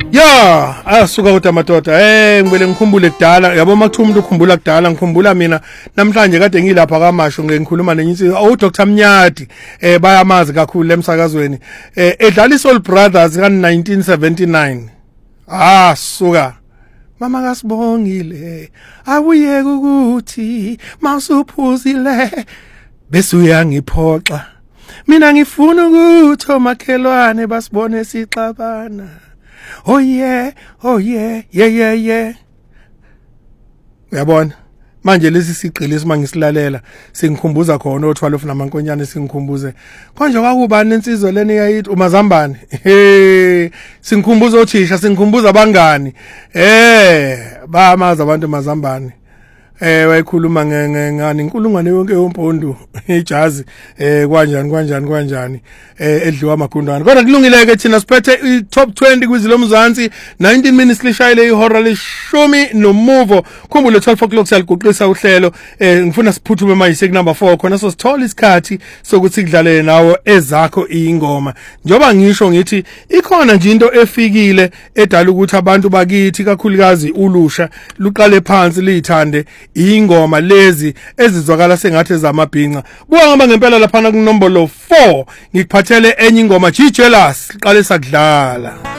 Ya, asuka kodwa madoda. Ngibele ngikhumbule kudala, yabo makuthiwa umuntu ukhumbula kudala, ngikhumbula mina namhlanje kade ngilapha kaMasho ngikhuluma nenyinsi Dr Mnyadi bayamazi kakhulu emsakazweni. Edlala iSoul Brothers ka 1979. Suka. Mama kasibongile, awuyeke ukuthi mawusuphuzile bese uyangiphoxa. Mina ngifuna ukuthi omakhelwane basibone sixabana. Oh yeah, yeah. Uyabona? Manje lesi sigqilisi mangisilalela singikhumbuza khona o12 namankonyane singikhumbuze. Konje kwakubani insizwa leni yayithi uMazambane? Singikhumbuza othisha, singikhumbuza abangani. Bayamaza abantu uMazambane. Wayikhuluma ngani inkulungwane yonke yompondo ijazi kanjani edliwa amagundwane. Kodwa kulungileke thina siphethe i-top 20 kwizilo mzansi 19 minutes lishayile ihora leshumi nomuvo. Khumbule 12 o'clock siyaliguqisa uhlelo. Ngifuna siphuthume manje number 4 khona so sithola isikhathi sokuthi kudlale nawo ezakho ingoma. Njoba ngisho ngithi ikhona nje into efikile edala ukuthi abantu bakithi kakhulukazi ulusha luqale phansi lithande ingoma lezi ezizwakala sengathi zamabhinqa. Buka ngaba ngempela lapha kunombolo 4 ngikuphathele enye ingoma G Jealous qale sakudlala.